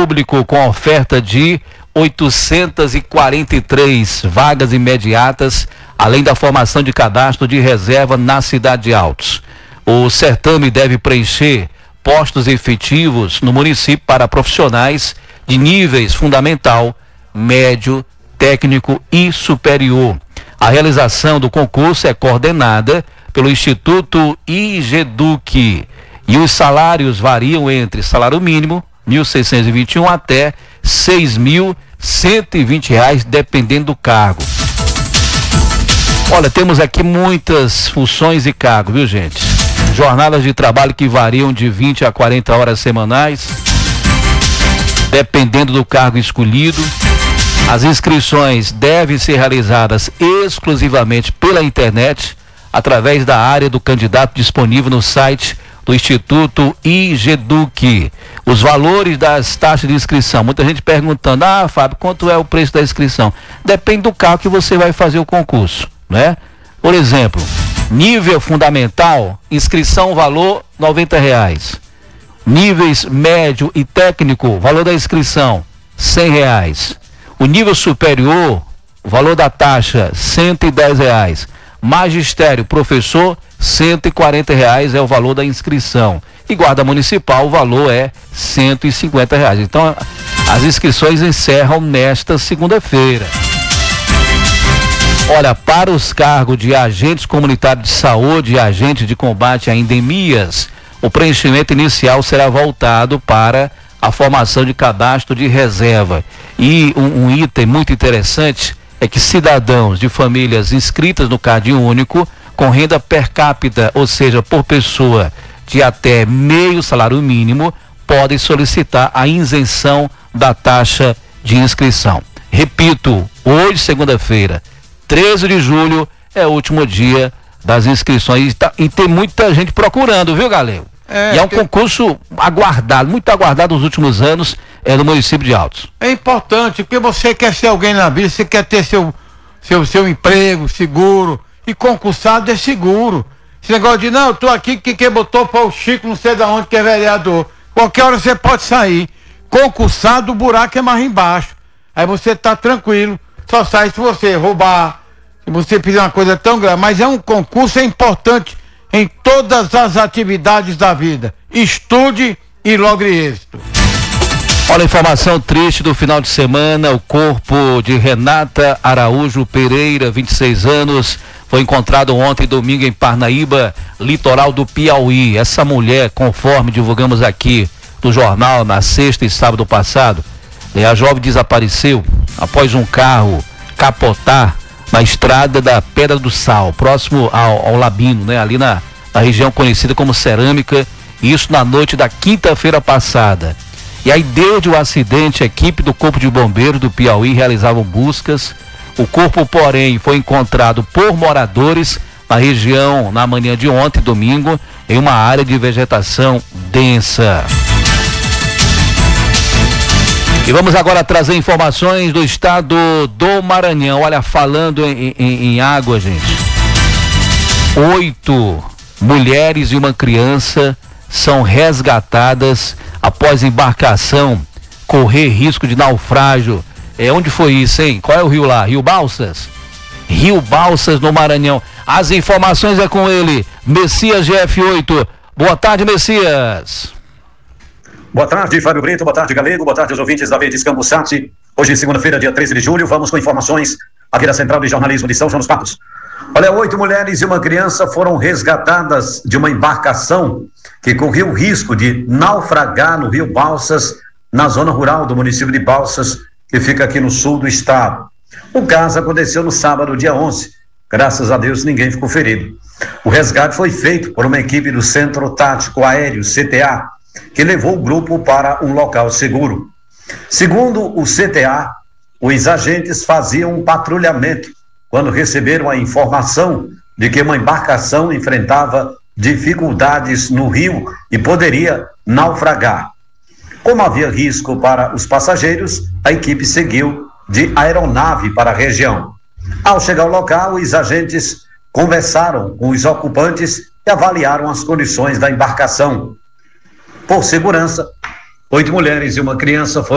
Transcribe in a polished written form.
público com oferta de 843 vagas imediatas, além da formação de cadastro de reserva na cidade de Altos. O certame deve preencher postos efetivos no município para profissionais de níveis fundamental, médio, técnico e superior. A realização do concurso é coordenada pelo Instituto IGEDUC e os salários variam entre salário mínimo, R$ 1.621, até R$ 6.120, dependendo do cargo. Olha, temos aqui muitas funções e cargos, viu, gente? Jornadas de trabalho que variam de 20 a 40 horas semanais, dependendo do cargo escolhido. As inscrições devem ser realizadas exclusivamente pela internet, através da área do candidato disponível no site do Instituto IGEDUC. Os valores das taxas de inscrição. Muita gente perguntando: Fábio, quanto é o preço da inscrição? Depende do cargo que você vai fazer o concurso, né? Por exemplo, nível fundamental, inscrição valor R$90. Níveis médio e técnico, valor da inscrição R$100. O nível superior, o valor da taxa R$110. Magistério, professor, R$140 é o valor da inscrição. E guarda municipal, o valor é R$150. Então, as inscrições encerram nesta segunda-feira. Olha, para os cargos de agentes comunitários de saúde e agentes de combate a endemias, o preenchimento inicial será voltado para a formação de cadastro de reserva. E um item muito interessante é que cidadãos de famílias inscritas no Cadinho Único com renda per capita, ou seja, por pessoa, de até meio salário mínimo, podem solicitar a isenção da taxa de inscrição. Repito, hoje, segunda-feira, 13 de julho, é o último dia das inscrições e tem muita gente procurando, viu, Galego? E é um concurso aguardado, muito aguardado nos últimos anos, no município de Altos. É importante, porque você quer ser alguém na vida, você quer ter seu emprego seguro, e concursado é seguro. Esse negócio de, não, eu tô aqui, quem botou foi o Chico, não sei de onde, que é vereador. Qualquer hora você pode sair. Concursado, o buraco é mais embaixo. Aí você tá tranquilo, só sai se você roubar, se você fizer uma coisa tão grave. Mas é um concurso, é importante em todas as atividades da vida. Estude e logre êxito. Olha, informação triste do final de semana: o corpo de Renata Araújo Pereira, 26 anos, foi encontrado ontem, domingo, em Parnaíba, litoral do Piauí. Essa mulher, conforme divulgamos aqui no jornal na sexta e sábado passado, a jovem desapareceu após um carro capotar na estrada da Pedra do Sal, próximo ao Labino, né? Ali na região conhecida como Cerâmica, isso na noite da quinta-feira passada. E aí, desde o acidente, a equipe do Corpo de Bombeiros do Piauí realizavam buscas. O corpo, porém, foi encontrado por moradores na região na manhã de ontem, domingo, em uma área de vegetação densa. E vamos agora trazer informações do estado do Maranhão. Olha, falando em água, gente, 8 mulheres e uma criança são resgatadas após embarcação correr risco de naufrágio. Onde foi isso, hein? Qual é o rio lá? Rio Balsas? Rio Balsas, no Maranhão. As informações é com ele, Messias GF8. Boa tarde, Messias. Boa tarde, Fábio Brito, boa tarde, Galego, boa tarde aos ouvintes da Verdes Cambussati. Hoje, segunda-feira, dia 13 de julho, vamos com informações aqui da Central de Jornalismo de São João dos Campos. Olha, 8 mulheres e uma criança foram resgatadas de uma embarcação que corria o risco de naufragar no Rio Balsas, na zona rural do município de Balsas, que fica aqui no sul do estado. O caso aconteceu no sábado, dia 11. Graças a Deus, ninguém ficou ferido. O resgate foi feito por uma equipe do Centro Tático Aéreo, CTA, que levou o grupo para um local seguro. Segundo o CTA, os agentes faziam um patrulhamento quando receberam a informação de que uma embarcação enfrentava dificuldades no rio e poderia naufragar. Como havia risco para os passageiros, a equipe seguiu de aeronave para a região. Ao chegar ao local, os agentes conversaram com os ocupantes e avaliaram as condições da embarcação. Por segurança, 8 mulheres e uma criança foram